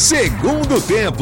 Segundo tempo.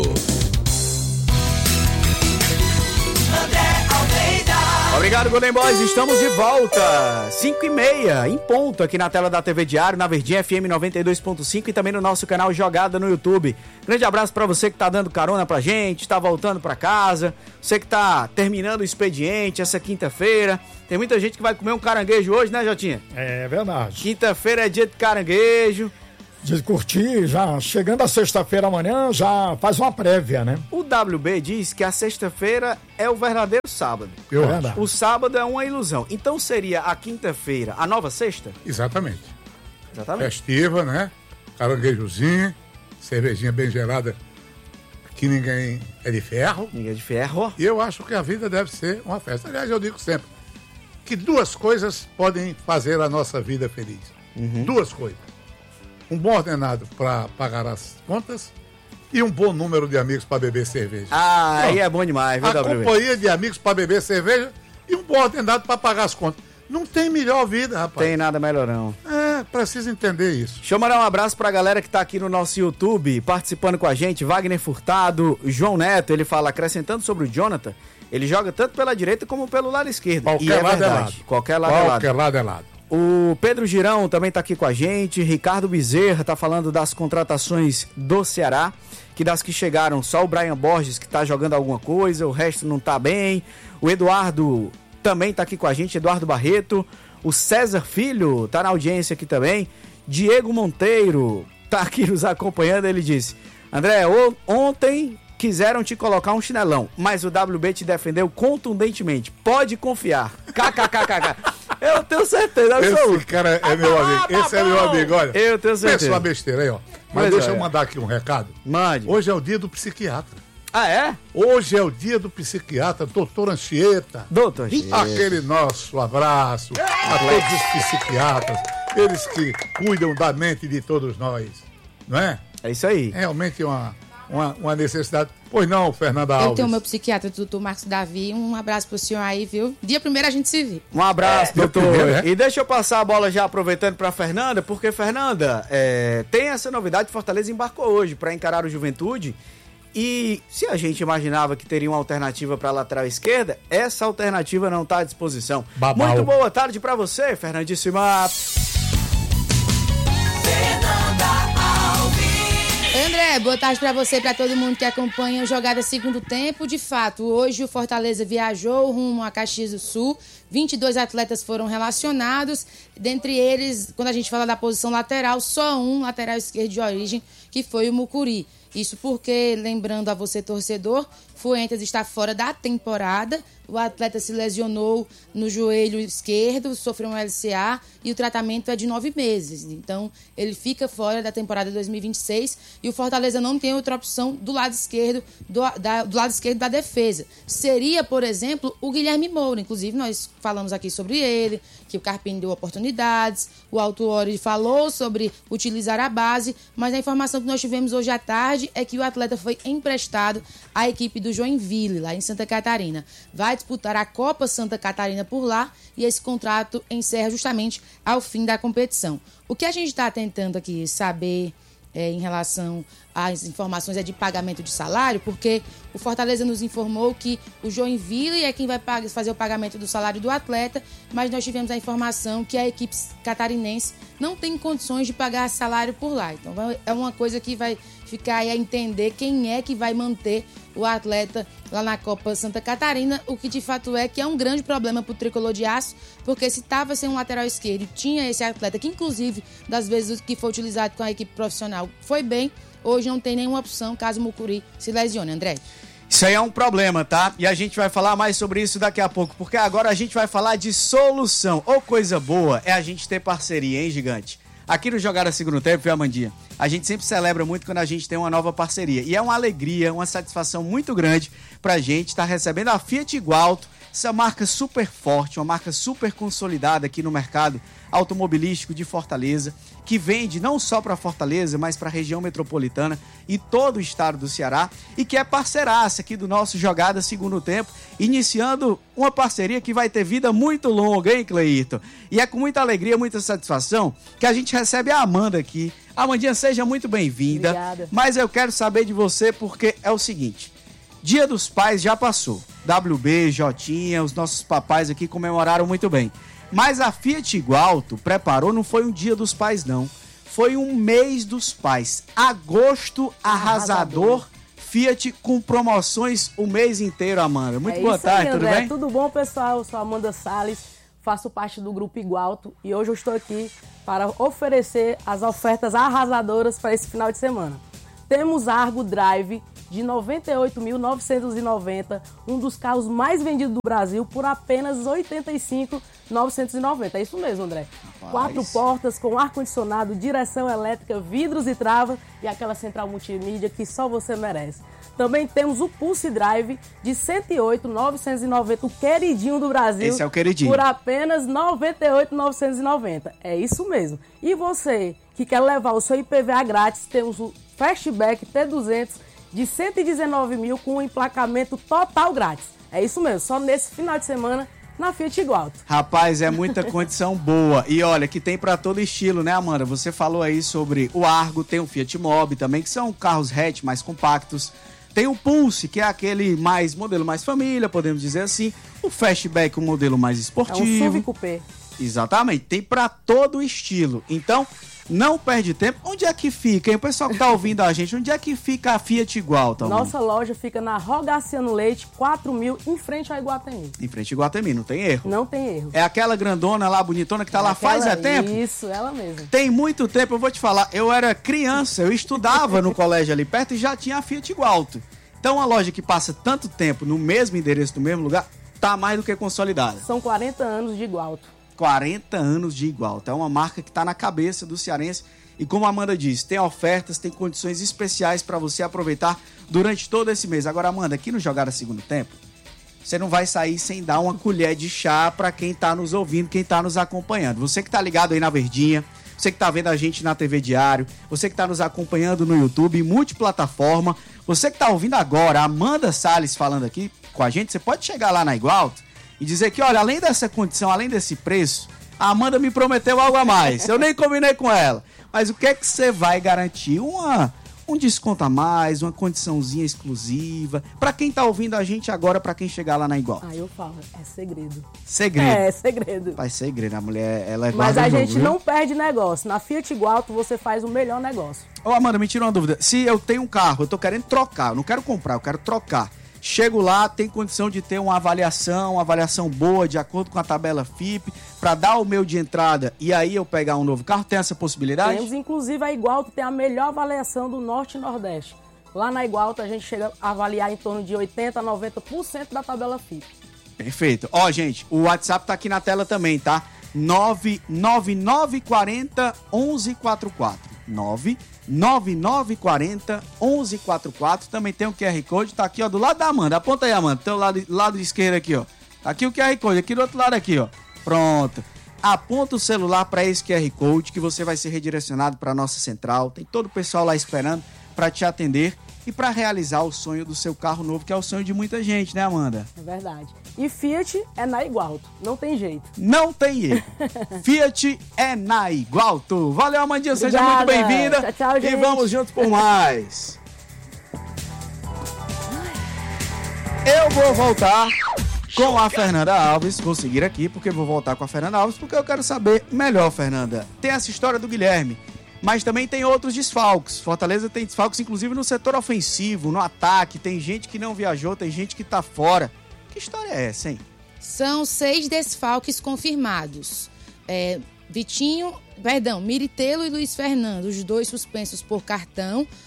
Obrigado, Golden Boys. Estamos de volta. 5h30, em ponto, aqui na tela da TV Diário, na Verdinha FM 92.5 e também no nosso canal Jogada no YouTube. Grande abraço pra você que tá dando carona pra gente, tá voltando pra casa, você que tá terminando o expediente essa quinta-feira. Tem muita gente que vai comer um caranguejo hoje, né, Jotinha? É verdade. Quinta-feira é dia de caranguejo. De curtir, já chegando a sexta-feira amanhã, já faz uma prévia, né? O WB diz que a sexta-feira é o verdadeiro sábado. O sábado é uma ilusão. Então seria a quinta-feira a nova sexta? Exatamente. Festiva, né? Caranguejozinho, cervejinha bem gelada, que ninguém é de ferro. Ninguém é de ferro. E eu acho que a vida deve ser uma festa. Aliás, eu digo sempre que duas coisas podem fazer a nossa vida feliz. Duas coisas. Um bom ordenado para pagar as contas e um bom número de amigos para beber cerveja. Ah, aí é bom demais, viu, A WB? companhia de amigos para beber cerveja e um bom ordenado para pagar as contas. Não tem melhor vida, rapaz. Tem nada melhor não. Precisa entender isso. Deixa eu mandar um abraço pra galera que tá aqui no nosso YouTube, participando com a gente. Wagner Furtado, João Neto, ele fala, acrescentando sobre o Jonathan, ele joga tanto pela direita como pelo lado esquerdo. Qualquer lado é lado. Qualquer lado é lado. O Pedro Girão também tá aqui com a gente. Ricardo Bezerra tá falando das contratações do Ceará, que das que chegaram só o Brian Borges que tá jogando alguma coisa, o resto não tá bem. O Eduardo também tá aqui com a gente, Eduardo Barreto. O César Filho tá na audiência aqui também. Diego Monteiro tá aqui nos acompanhando, ele disse: André, ontem quiseram te colocar um chinelão, mas o WB te defendeu contundentemente. Pode confiar. KKKKK. Eu tenho certeza. Esse cara é meu amigo. Esse é meu amigo, olha. Eu tenho certeza. Pensa uma besteira aí, ó. Mas deixa eu mandar aqui um recado. Mande. Hoje é o dia do psiquiatra. Ah, é? Hoje é o dia do psiquiatra, doutor Anchieta. Doutor Anchieta. Aquele nosso abraço a todos os psiquiatras, eles que cuidam da mente de todos nós, não é? É isso aí. É realmente uma necessidade. Pois não, Fernanda Alves? Eu tenho o meu psiquiatra, doutor Marcos Davi. Um abraço pro senhor aí, viu? Dia 1º a gente se vê. Um abraço, doutor. Primeiro, E deixa eu passar a bola já aproveitando pra Fernanda, porque Fernanda, tem essa novidade, Fortaleza embarcou hoje pra encarar o Juventude. E se a gente imaginava que teria uma alternativa para a lateral esquerda, essa alternativa não está à disposição. Babau. Muito boa tarde para você, Fernandíssima. André, boa tarde pra você e pra todo mundo que acompanha o Jogada Segundo Tempo. De fato, hoje o Fortaleza viajou rumo a Caxias do Sul. 22 atletas foram relacionados. Dentre eles, quando a gente fala da posição lateral, só um lateral esquerdo de origem, que foi o Mucuri. Isso porque, lembrando a você, torcedor, Fuentes está fora da temporada. O atleta se lesionou no joelho esquerdo, sofreu um LCA e o tratamento é de 9 meses. Então, ele fica fora da temporada 2026 e o Fortaleza não tem outra opção do lado esquerdo do lado esquerdo da defesa. Seria, por exemplo, o Guilherme Moura. Inclusive, nós falamos aqui sobre ele, que o Carpini deu oportunidades, o Autuori falou sobre utilizar a base, mas a informação que nós tivemos hoje à tarde é que o atleta foi emprestado à equipe do Joinville, lá em Santa Catarina. Vai disputar a Copa Santa Catarina por lá e esse contrato encerra justamente ao fim da competição. O que a gente está tentando aqui saber em relação às informações de pagamento de salário, porque o Fortaleza nos informou que o Joinville é quem vai fazer o pagamento do salário do atleta, mas nós tivemos a informação que a equipe catarinense não tem condições de pagar salário por lá. Então é uma coisa que vai ficar aí a entender quem é que vai manter o atleta lá na Copa Santa Catarina, o que de fato é que é um grande problema para o Tricolor de Aço, porque se estava sem um lateral esquerdo e tinha esse atleta, que inclusive das vezes que foi utilizado com a equipe profissional foi bem, hoje não tem nenhuma opção caso o Mucuri se lesione, André. Isso aí é um problema, tá? E a gente vai falar mais sobre isso daqui a pouco, porque agora a gente vai falar de solução. Ou coisa boa é a gente ter parceria, hein, gigante? Aqui no Jogada Segundo Tempo, viu, Amandinha? A gente sempre celebra muito quando a gente tem uma nova parceria. E é uma alegria, uma satisfação muito grande pra gente estar recebendo a Fiat Igualto, essa marca super forte, uma marca super consolidada aqui no mercado automobilístico de Fortaleza, que vende não só para Fortaleza, mas para a região metropolitana e todo o estado do Ceará, e que é parceiraça aqui do nosso Jogada Segundo Tempo, iniciando uma parceria que vai ter vida muito longa, hein, Cleito? E é com muita alegria, muita satisfação que a gente recebe a Amanda aqui. Amandinha, seja muito bem-vinda. Obrigada. Mas eu quero saber de você porque é o seguinte, Dia dos Pais já passou, WB, Jotinha, os nossos papais aqui comemoraram muito bem. Mas a Fiat Igualto preparou, não foi um Dia dos Pais não, foi um mês dos pais. Agosto arrasador, Fiat com promoções o mês inteiro, Amanda. Muito boa tarde, tudo bem? Tudo bom, pessoal? Eu sou a Amanda Salles, faço parte do Grupo Igualto e hoje eu estou aqui para oferecer as ofertas arrasadoras para esse final de semana. Temos Argo Drive de 98.990, um dos carros mais vendidos do Brasil por apenas 85.990. É isso mesmo, André. Rapaz. 4 portas com ar-condicionado, direção elétrica, vidros e travas e aquela central multimídia que só você merece. Também temos o Pulse Drive de 108.990, o queridinho do Brasil. Esse é o queridinho. Por apenas 98.990. É isso mesmo. E você que quer levar o seu IPVA grátis, temos o Fastback T200 de 119 mil com um emplacamento total grátis. É isso mesmo, só nesse final de semana na Fiat Igualto. Rapaz, é muita condição boa. E olha, que tem pra todo estilo, né, Amanda? Você falou aí sobre o Argo, tem o Fiat Mobi também, que são carros hatch mais compactos. Tem o Pulse, que é aquele modelo mais família, podemos dizer assim. O Fastback, um modelo mais esportivo. É um SUV coupé. Exatamente, tem pra todo estilo. Então, não perde tempo. Onde é que fica, hein? O pessoal que tá ouvindo a gente, onde é que fica a Fiat Igualto? Nossa loja fica na Rogaciano Leite, 4.000, em frente ao Iguatemi. Em frente ao Iguatemi, não tem erro. Não tem erro. É aquela grandona lá, bonitona, que tá lá faz tempo? Isso, ela mesma. Tem muito tempo, eu vou te falar. Eu era criança, eu estudava no colégio ali perto e já tinha a Fiat Igualto. Então, a loja que passa tanto tempo no mesmo endereço, no mesmo lugar, tá mais do que consolidada. São 40 anos de Igualto. 40 anos de Igualto. É uma marca que está na cabeça do cearense e, como a Amanda disse, tem ofertas, tem condições especiais para você aproveitar durante todo esse mês. Agora, Amanda, aqui no Jogada Segundo Tempo, você não vai sair sem dar uma colher de chá para quem está nos ouvindo, quem está nos acompanhando. Você que está ligado aí na Verdinha, você que está vendo a gente na TV Diário, você que está nos acompanhando no YouTube, multiplataforma, você que está ouvindo agora a Amanda Salles falando aqui com a gente, você pode chegar lá na Igualto e dizer que, olha, além dessa condição, além desse preço, a Amanda me prometeu algo a mais. Eu nem combinei com ela. Mas o que é que você vai garantir? Um desconto a mais, uma condiçãozinha exclusiva. Pra quem tá ouvindo a gente agora, pra quem chegar lá na Igualto. Eu falo, é segredo. Segredo. É segredo. Faz segredo, a mulher, ela é Mas a guarda-jogo, gente viu? não perde negócio. Na Fiat Igualto você faz o melhor negócio. Ô, Amanda, me tira uma dúvida. Se eu tenho um carro, eu tô querendo trocar, eu não quero comprar, eu quero trocar. Chego lá, tem condição de ter uma avaliação boa, de acordo com a tabela FIP, para dar o meu de entrada e aí eu pegar um novo carro? Tem essa possibilidade? Temos, inclusive, a Igualto tem a melhor avaliação do Norte e Nordeste. Lá na Igualto a gente chega a avaliar em torno de 80% a 90% da tabela FIP. Perfeito. Ó, gente, o WhatsApp tá aqui na tela também, tá? 99940 1144. 99940 1144. Também tem o QR Code, tá aqui, ó, do lado da Amanda. Aponta aí, Amanda. Tem o lado esquerdo aqui, ó. Tá aqui o QR Code, aqui do outro lado aqui, ó. Pronto. Aponta o celular para esse QR Code que você vai ser redirecionado para nossa central. Tem todo o pessoal lá esperando para te atender e para realizar o sonho do seu carro novo, que é o sonho de muita gente, né, Amanda? É verdade. E Fiat é na Igualto, não tem jeito. Não tem erro. Fiat é na Igualto. Valeu, Amandinha, seja Obrigada. muito bem-vinda. Tchau, tchau, gente. E vamos juntos por mais. Eu vou voltar com a Fernanda Alves. Vou seguir aqui porque vou voltar com a Fernanda Alves, porque eu quero saber melhor, Fernanda. Tem essa história do Guilherme, mas também tem outros desfalques. Fortaleza tem desfalques, inclusive no setor ofensivo, no ataque. Tem gente que não viajou, tem gente que tá fora. Que história é essa, hein? São 6 desfalques confirmados. Miritelo e Luiz Fernando, os 2 suspensos por cartão.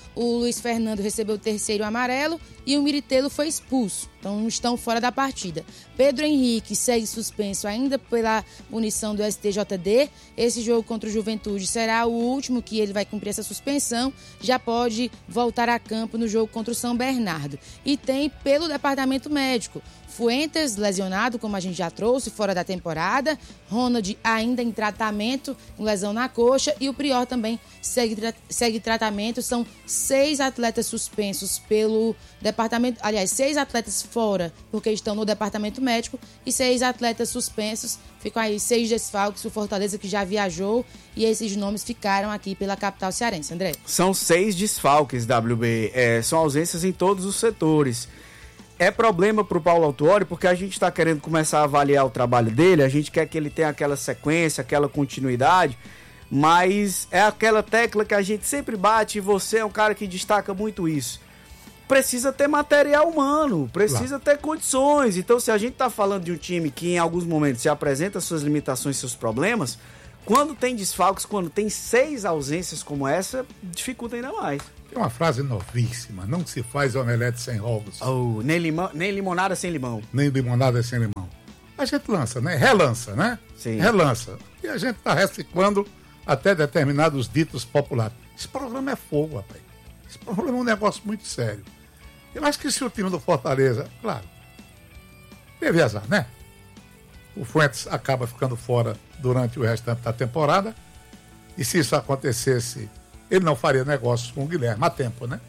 o Luiz Fernando recebeu o terceiro amarelo e o Miritelo foi expulso. Então estão fora da partida. Pedro Henrique segue suspenso ainda pela punição do STJD. Esse jogo contra o Juventude será o último que ele vai cumprir essa suspensão. Já pode voltar a campo no jogo contra o São Bernardo. E tem pelo departamento médico. Fuentes lesionado, como a gente já trouxe, fora da temporada. Ronald ainda em tratamento, com lesão na coxa. E o Prior também segue tratamento. São 6 atletas suspensos pelo departamento. Aliás, 6 atletas fora, porque estão no departamento médico. E 6 atletas suspensos. Ficam aí 6 desfalques. O Fortaleza que já viajou. E esses nomes ficaram aqui pela capital cearense. André? São 6 desfalques, WB. São ausências em todos os setores. É problema para o Paulo Autuori, porque a gente está querendo começar a avaliar o trabalho dele, a gente quer que ele tenha aquela sequência, aquela continuidade, mas é aquela tecla que a gente sempre bate e você é um cara que destaca muito isso. Precisa ter material humano, precisa ter condições. Então, se a gente está falando de um time que em alguns momentos se apresenta suas limitações, seus problemas, quando tem desfalques, quando tem 6 ausências como essa, dificulta ainda mais. Tem uma frase novíssima: não se faz omelete sem ovos. Nem limonada sem limão. Nem limonada sem limão. A gente lança, né? Relança, né? Sim. Relança. E a gente está reciclando até determinados ditos populares. Esse programa é fogo, rapaz. Esse programa é um negócio muito sério. Eu acho que se o time do Fortaleza, claro, teve azar, né? O Fuentes acaba ficando fora durante o restante da temporada. E se isso acontecesse, ele não faria negócios com o Guilherme há tempo, né?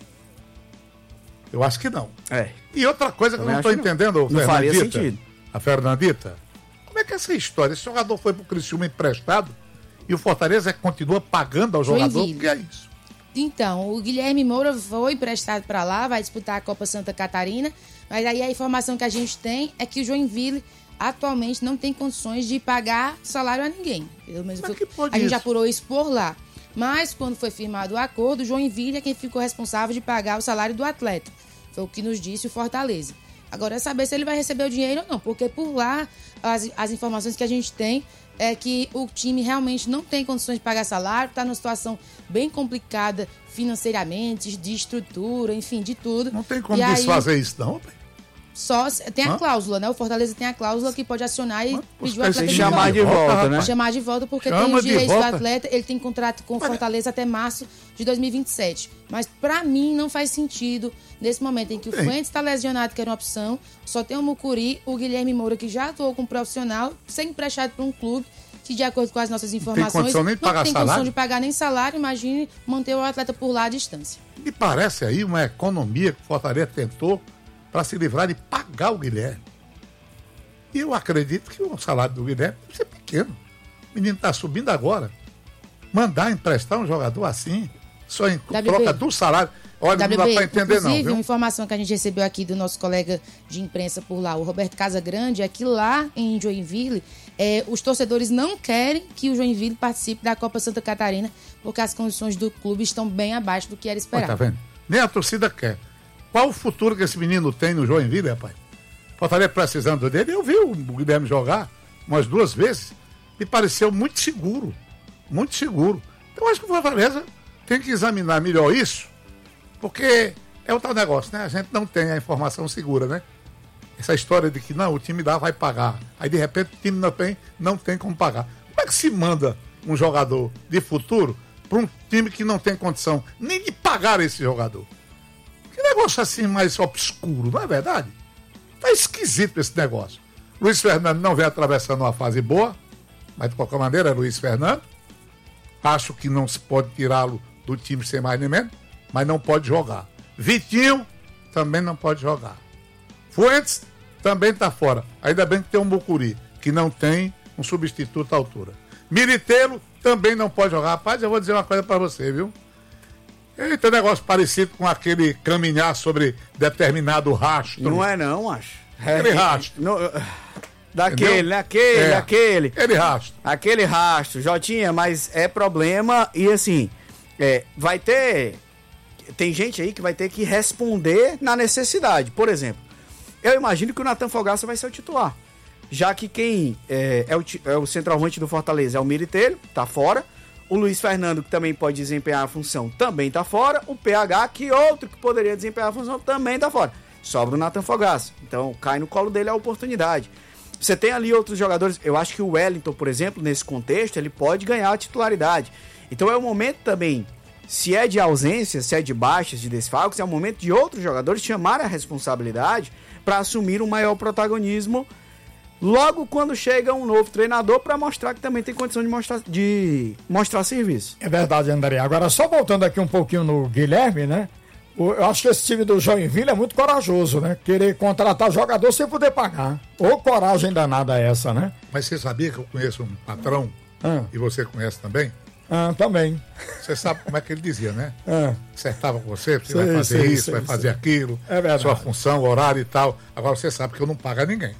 Eu acho que não. E outra coisa que eu não estou entendendo, não faria sentido. A Fernandita, como é que é essa história? Esse jogador foi pro Criciúma emprestado e o Fortaleza continua pagando ao jogador? O que é isso? Então, o Guilherme Moura foi emprestado para lá, vai disputar a Copa Santa Catarina, mas aí a informação que a gente tem é que o Joinville atualmente não tem condições de pagar salário a ninguém. Pelo menos a gente já apurou isso por lá. Mas, quando foi firmado o acordo, o Joinville é quem ficou responsável de pagar o salário do atleta. Foi o que nos disse o Fortaleza. Agora é saber se ele vai receber o dinheiro ou não, porque por lá as informações que a gente tem é que o time realmente não tem condições de pagar salário, está numa situação bem complicada financeiramente, de estrutura, enfim, de tudo. Não tem como desfazer isso, não, pai. Só tem a cláusula, né? O Fortaleza tem a cláusula que pode acionar e pedir o atleta de chamar de volta, né? Chamar de volta, porque tem os direitos do atleta, ele tem contrato com o Fortaleza até março de 2027. Mas pra mim não faz sentido, nesse momento em que o Fuentes está lesionado, que era uma opção, só tem o Mucuri, o Guilherme Moura, que já atuou como profissional, ser emprestado para um clube que, de acordo com as nossas informações, não tem condição de pagar nem salário, imagine manter o atleta por lá à distância. Me parece aí uma economia que o Fortaleza tentou para se livrar de pagar o Guilherme. E eu acredito que o salário do Guilherme deve ser pequeno. O menino está subindo agora. Mandar emprestar um jogador assim, só em troca do salário. Olha, não dá para entender não, viu? Uma informação que a gente recebeu aqui do nosso colega de imprensa por lá, o Roberto Casagrande, é que lá em Joinville, os torcedores não querem que o Joinville participe da Copa Santa Catarina, porque as condições do clube estão bem abaixo do que era esperado. Tá vendo? Nem a torcida quer. Qual o futuro que esse menino tem no Joinville, rapaz? Fortaleza precisando dele. Eu vi o Guilherme jogar umas 2 vezes. Me pareceu muito seguro. Muito seguro. Então, acho que o Fortaleza tem que examinar melhor isso, porque é o tal negócio, né? A gente não tem a informação segura, né? Essa história de que, não, o time lá vai pagar. Aí, de repente, o time não tem como pagar. Como é que se manda um jogador de futuro para um time que não tem condição nem de pagar esse jogador? Que negócio assim mais obscuro, não é verdade? Tá esquisito esse negócio. Luiz Fernando não vem atravessando uma fase boa, mas de qualquer maneira é Luiz Fernando. Acho que não se pode tirá-lo do time sem mais nem menos, mas não pode jogar. Vitinho também não pode jogar. Fuentes também tá fora. Ainda bem que tem um Mucuri, que não tem um substituto à altura. Miritelo também não pode jogar. Rapaz, eu vou dizer uma coisa para você, viu? Tem um negócio parecido com aquele caminhar sobre determinado rastro. Não é não, acho. Aquele rastro. Daquele, aquele. Aquele rastro. Aquele rastro, Jotinha, mas é problema e assim, vai ter... Tem gente aí que vai ter que responder na necessidade. Por exemplo, eu imagino que o Nathan Fogaça vai ser o titular. Já que quem é o centroavante do Fortaleza é o Miritelo, tá fora. O Luiz Fernando, que também pode desempenhar a função, também tá fora. O PH, que outro que poderia desempenhar a função, também tá fora. Sobra o Nathan Fogaça. Então, cai no colo dele a oportunidade. Você tem ali outros jogadores. Eu acho que o Wellington, por exemplo, nesse contexto, ele pode ganhar a titularidade. Então, é o momento também, se é de ausência, se é de baixas, de desfalques, é o momento de outros jogadores chamarem a responsabilidade para assumir um maior protagonismo logo quando chega um novo treinador, para mostrar que também tem condição de mostrar serviço. É verdade, André. Agora, só voltando aqui um pouquinho no Guilherme, né? Eu acho que esse time do Joinville é muito corajoso, né? Querer contratar jogador sem poder pagar. Ô, coragem danada essa, né? Mas você sabia que eu conheço um patrão, e você conhece também? Também. Você sabe como é que ele dizia, né? Acertava com você Sei, vai fazer sei, isso, sei, vai fazer sei. aquilo, É verdade. sua função, horário e tal. Agora você sabe que eu não pago a ninguém.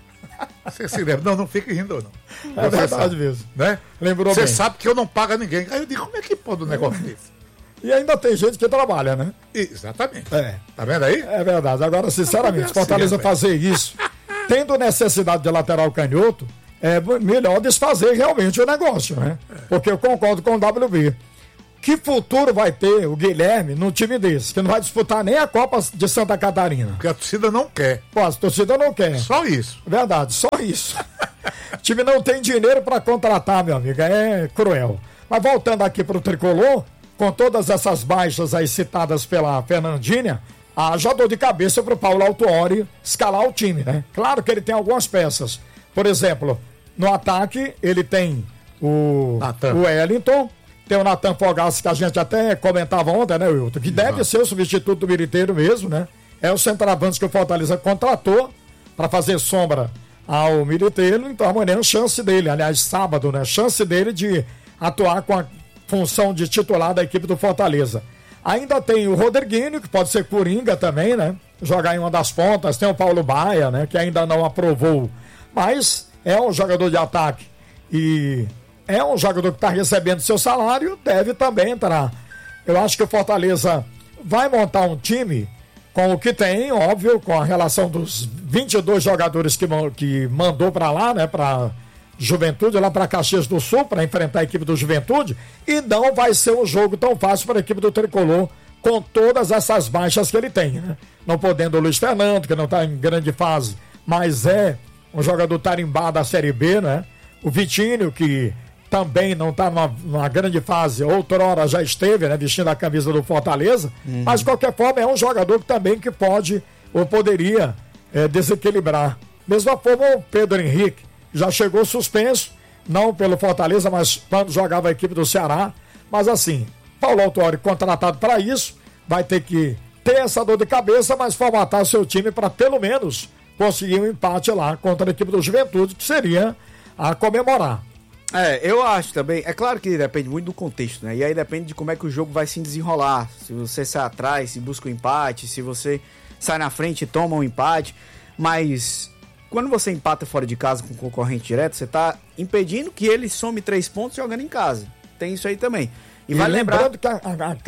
Você se lembra? Não fique rindo, não. É Você verdade sabe, mesmo. né? Lembrou Você bem. sabe que eu não pago a ninguém. Aí eu digo, como é que pode um negócio desse? E ainda tem gente que trabalha, né? Exatamente. É. Tá vendo aí? É verdade. Agora, sinceramente, Assim, Fortaleza rapaz. fazer isso, tendo necessidade de lateral canhoto, é melhor desfazer realmente o negócio, né? Porque eu concordo com o WB. Que futuro vai ter o Guilherme num time desse, que não vai disputar nem a Copa de Santa Catarina? Porque a torcida não quer. Pô, a torcida não quer. Só isso. Verdade, só isso. O time não tem dinheiro para contratar, meu amigo. É cruel. Mas voltando aqui pro Tricolor, com todas essas baixas aí citadas pela Fernandinha, haja dor de cabeça pro Paulo Autuori escalar o time, né? Claro que ele tem algumas peças. Por exemplo, no ataque, ele tem o Wellington, tem o Nathan Fogaça, que a gente até comentava ontem, né, Wilton? Que deve ser o substituto do Militeiro mesmo, né? É o centroavante que o Fortaleza contratou para fazer sombra ao Militeiro. Então amanhã é a chance dele, aliás, sábado, né? Chance dele de atuar com a função de titular da equipe do Fortaleza. Ainda tem o Rodriguinho, que pode ser coringa também, né? Jogar em uma das pontas. Tem o Paulo Baia, né? Que ainda não aprovou. Mas é um jogador de ataque e é um jogador que está recebendo seu salário, deve também entrar. Eu acho que o Fortaleza vai montar um time com o que tem, óbvio, com a relação dos 22 jogadores que mandou para lá, né? Para Juventude, lá para Caxias do Sul, para enfrentar a equipe do Juventude, e não vai ser um jogo tão fácil para a equipe do Tricolor, com todas essas baixas que ele tem, né? Não podendo o Luiz Fernando, que não está em grande fase, mas é um jogador tarimbado da Série B, né? O Vitinho, que também não está numa grande fase, outrora já esteve, né? Vestindo a camisa do Fortaleza, mas de qualquer forma é um jogador que também que pode, ou poderia desequilibrar. Mesma forma o Pedro Henrique, já chegou suspenso, não pelo Fortaleza, mas quando jogava a equipe do Ceará. Mas assim, Paulo Autuori contratado para isso, vai ter que ter essa dor de cabeça, mas formatar o seu time para pelo menos conseguir um empate lá contra a equipe do Juventude, que seria a comemorar. Eu acho também, é claro que depende muito do contexto, né? E aí depende de como é que o jogo vai se desenrolar. Se você sai atrás, se busca um empate, se você sai na frente e toma um empate. Mas quando você empata fora de casa com um concorrente direto, você tá impedindo que ele some 3 pontos jogando em casa. Tem isso aí também. E vai lembrando que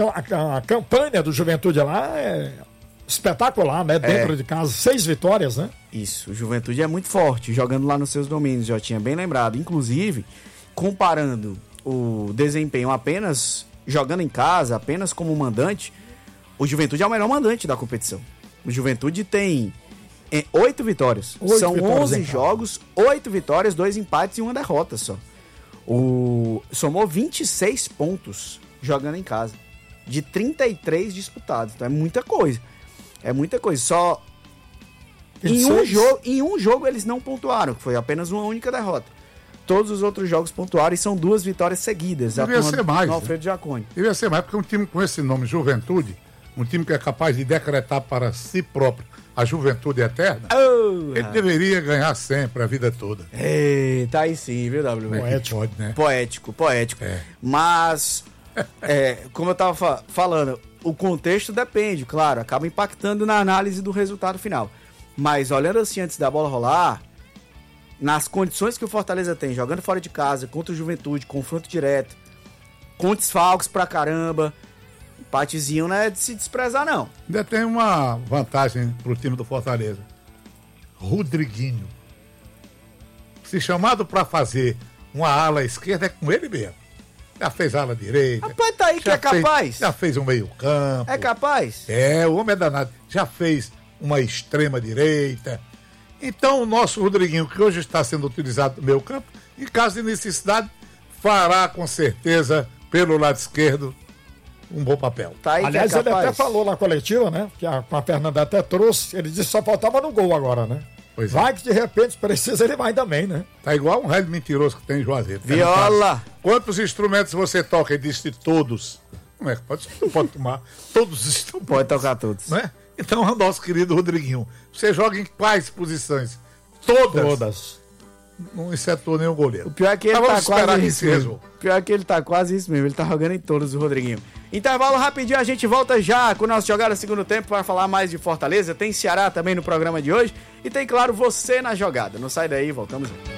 a campanha do Juventude lá é espetacular, né? Dentro de casa, 6 vitórias, né? Isso, o Juventude é muito forte, jogando lá nos seus domínios, já tinha bem lembrado. Inclusive, comparando o desempenho apenas jogando em casa, apenas como mandante, o Juventude é o melhor mandante da competição. O Juventude tem 8 vitórias. São 11 jogos, 8 vitórias, 2 empates e 1 derrota só. Somou 26 pontos jogando em casa, de 33 disputados. Então é muita coisa. É muita coisa. Só em um jogo eles não pontuaram, que foi apenas uma única derrota. Todos os outros jogos pontuaram e são 2 vitórias seguidas. Devia ser mais. Alfredo Jaconi. Devia ser mais, porque um time com esse nome, Juventude, um time que é capaz de decretar para si próprio a juventude eterna, ele deveria ganhar sempre, a vida toda. Tá aí sim, viu, W? Poético. Pode, né? Poético. Mas, como eu tava falando, o contexto depende, claro, acaba impactando na análise do resultado final. Mas olhando assim antes da bola rolar, nas condições que o Fortaleza tem, jogando fora de casa, contra o Juventude, confronto direto, com desfalques pra caramba, empatezinho não é de se desprezar, não. Ainda tem uma vantagem pro time do Fortaleza. Rodriguinho. Se chamado para fazer uma ala esquerda, é com ele mesmo. Já fez ala direita. Rapaz, tá aí que é capaz. Já fez um meio campo. É capaz? O homem é danado. Já fez uma extrema direita. Então o nosso Rodriguinho, que hoje está sendo utilizado no meio campo, em caso de necessidade, fará com certeza pelo lado esquerdo um bom papel. Tá aí. Aliás, que é ele capaz. até falou na coletiva, né? Que a Fernanda até trouxe. Ele disse que só faltava no gol agora, né? Pois vai que de repente precisa, ele vai também, né? Tá igual um velho mentiroso que tem em Juazeiro. Viola! Quantos instrumentos você toca? Ele disse de todos. Como é que pode? Não pode tomar. Todos os instrumentos. Pode tocar todos. Né? Então, nosso querido Rodriguinho, você joga em quais posições? Todas. Todas. Não excetuou nenhum goleiro. O pior é que ele Mas tá vamos esperar quase que isso se mesmo. resolva. O pior é que ele tá quase isso mesmo. Ele tá jogando em todos, o Rodriguinho. Intervalo rapidinho, a gente volta já com o nosso Jogada Segundo Tempo para falar mais de Fortaleza. Tem Ceará também no programa de hoje. E tem, claro, você na jogada. Não sai daí, voltamos.